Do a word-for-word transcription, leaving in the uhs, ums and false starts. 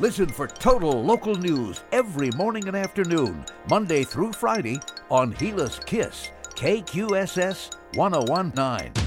Listen for total local news every morning and afternoon, Monday through Friday on Gillis Kiss, K Q S S ten nineteen.